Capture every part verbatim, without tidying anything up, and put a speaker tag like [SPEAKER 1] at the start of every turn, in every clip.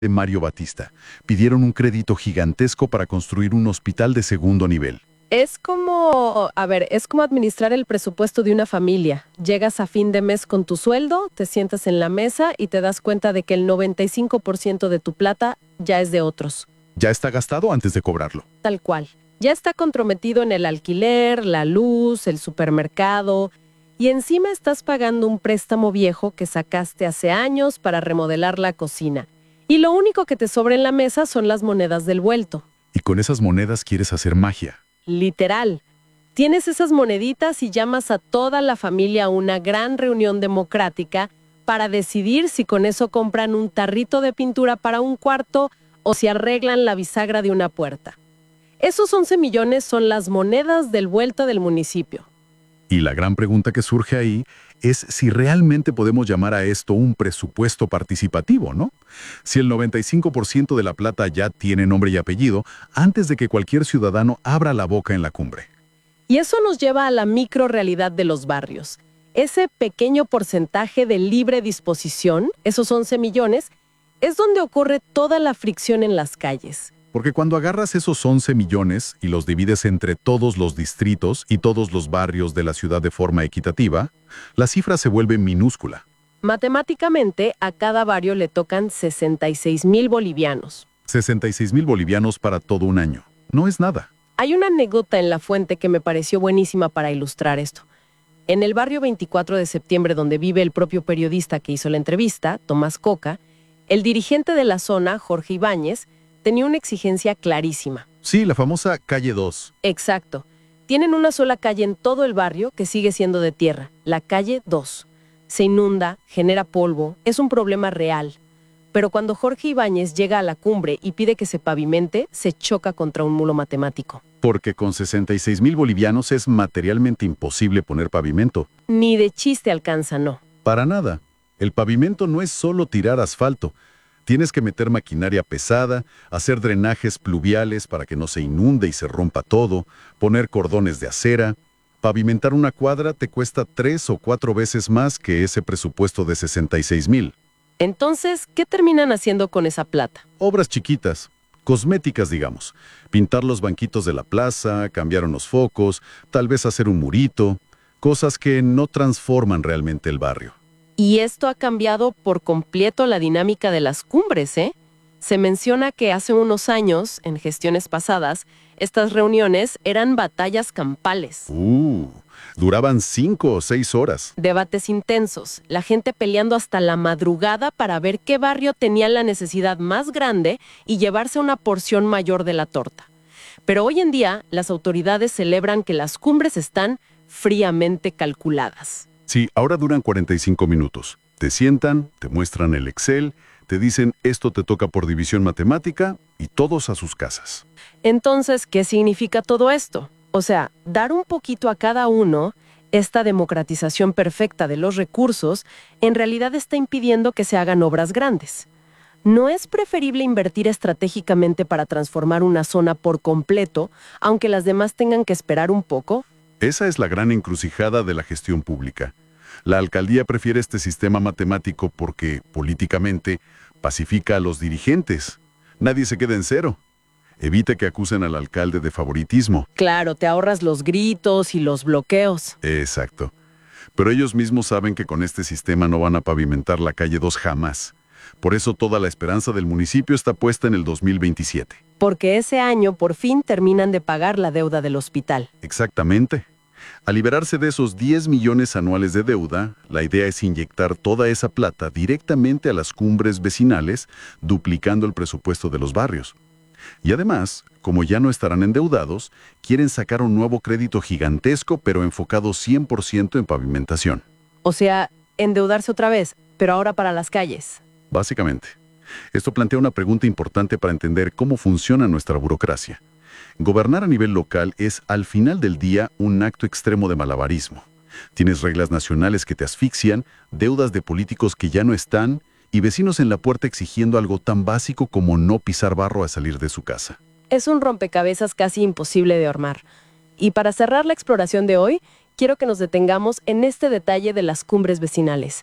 [SPEAKER 1] de Mario Batista. Pidieron un crédito gigantesco para construir un hospital de segundo nivel.
[SPEAKER 2] Es como, a ver, es como administrar el presupuesto de una familia. Llegas a fin de mes con tu sueldo, te sientas en la mesa y te das cuenta de que el noventa y cinco por ciento de tu plata ya es de otros.
[SPEAKER 1] Ya está gastado antes de cobrarlo.
[SPEAKER 2] Tal cual. Ya está comprometido en el alquiler, la luz, el supermercado. Y encima estás pagando un préstamo viejo que sacaste hace años para remodelar la cocina. Y lo único que te sobra en la mesa son las monedas del vuelto.
[SPEAKER 1] Y con esas monedas quieres hacer magia.
[SPEAKER 2] Literal. Tienes esas moneditas y llamas a toda la familia a una gran reunión democrática para decidir si con eso compran un tarrito de pintura para un cuarto o si arreglan la bisagra de una puerta. Esos once millones son las monedas del vuelto del municipio.
[SPEAKER 1] Y la gran pregunta que surge ahí es si realmente podemos llamar a esto un presupuesto participativo, ¿no? Si el noventa y cinco por ciento de la plata ya tiene nombre y apellido antes de que cualquier ciudadano abra la boca en la cumbre.
[SPEAKER 2] Y eso nos lleva a la microrealidad de los barrios. Ese pequeño porcentaje de libre disposición, esos once millones, es donde ocurre toda la fricción en las calles.
[SPEAKER 1] Porque cuando agarras esos once millones y los divides entre todos los distritos y todos los barrios de la ciudad de forma equitativa, la cifra se vuelve minúscula.
[SPEAKER 2] Matemáticamente, a cada barrio le tocan sesenta y seis mil bolivianos.
[SPEAKER 1] sesenta y seis mil bolivianos para todo un año. No es nada.
[SPEAKER 2] Hay una anécdota en La Fuente que me pareció buenísima para ilustrar esto. En el barrio veinticuatro de septiembre, donde vive el propio periodista que hizo la entrevista, Tomás Coca, el dirigente de la zona, Jorge Ibáñez, tenía una exigencia clarísima.
[SPEAKER 1] Sí, la famosa calle dos.
[SPEAKER 2] Exacto. Tienen una sola calle en todo el barrio que sigue siendo de tierra, la calle dos. Se inunda, genera polvo, es un problema real. Pero cuando Jorge Ibáñez llega a la cumbre y pide que se pavimente, se choca contra un mulo matemático.
[SPEAKER 1] Porque con sesenta y seis mil bolivianos es materialmente imposible poner pavimento.
[SPEAKER 2] Ni de chiste alcanza, no.
[SPEAKER 1] Para nada. El pavimento no es solo tirar asfalto. Tienes que meter maquinaria pesada, hacer drenajes pluviales para que no se inunde y se rompa todo, poner cordones de acera. Pavimentar una cuadra te cuesta tres o cuatro veces más que ese presupuesto de sesenta y seis mil.
[SPEAKER 2] Entonces, ¿qué terminan haciendo con esa plata?
[SPEAKER 1] Obras chiquitas, cosméticas digamos. Pintar los banquitos de la plaza, cambiar unos focos, tal vez hacer un murito. Cosas que no transforman realmente el barrio.
[SPEAKER 2] Y esto ha cambiado por completo la dinámica de las cumbres, ¿eh? Se menciona que hace unos años, en gestiones pasadas, estas reuniones eran batallas campales.
[SPEAKER 1] Uh, duraban cinco o seis horas.
[SPEAKER 2] Debates intensos, la gente peleando hasta la madrugada para ver qué barrio tenía la necesidad más grande y llevarse una porción mayor de la torta. Pero hoy en día, las autoridades celebran que las cumbres están fríamente calculadas.
[SPEAKER 1] Sí, ahora duran cuarenta y cinco minutos. Te sientan, te muestran el Excel, te dicen esto te toca por división matemática y todos a sus casas.
[SPEAKER 2] Entonces, ¿qué significa todo esto? O sea, dar un poquito a cada uno, esta democratización perfecta de los recursos, en realidad está impidiendo que se hagan obras grandes. ¿No es preferible invertir estratégicamente para transformar una zona por completo, aunque las demás tengan que esperar un poco?
[SPEAKER 1] Esa es la gran encrucijada de la gestión pública. La alcaldía prefiere este sistema matemático porque, políticamente, pacifica a los dirigentes. Nadie se queda en cero. Evita que acusen al alcalde de favoritismo.
[SPEAKER 2] Claro, te ahorras los gritos y los bloqueos.
[SPEAKER 1] Exacto. Pero ellos mismos saben que con este sistema no van a pavimentar la calle dos jamás. Por eso toda la esperanza del municipio está puesta en el dos mil veintisiete.
[SPEAKER 2] Porque ese año por fin terminan de pagar la deuda del hospital.
[SPEAKER 1] Exactamente. Al liberarse de esos diez millones anuales de deuda, la idea es inyectar toda esa plata directamente a las cumbres vecinales, duplicando el presupuesto de los barrios. Y además, como ya no estarán endeudados, quieren sacar un nuevo crédito gigantesco, pero enfocado cien por ciento en pavimentación.
[SPEAKER 2] O sea, endeudarse otra vez, pero ahora para las calles.
[SPEAKER 1] Básicamente. Esto plantea una pregunta importante para entender cómo funciona nuestra burocracia. Gobernar a nivel local es, al final del día, un acto extremo de malabarismo. Tienes reglas nacionales que te asfixian, deudas de políticos que ya no están y vecinos en la puerta exigiendo algo tan básico como no pisar barro al salir de su casa.
[SPEAKER 2] Es un rompecabezas casi imposible de armar. Y para cerrar la exploración de hoy, quiero que nos detengamos en este detalle de las cumbres vecinales.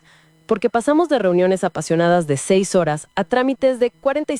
[SPEAKER 2] porque pasamos de reuniones apasionadas de seis horas a trámites de cuarenta y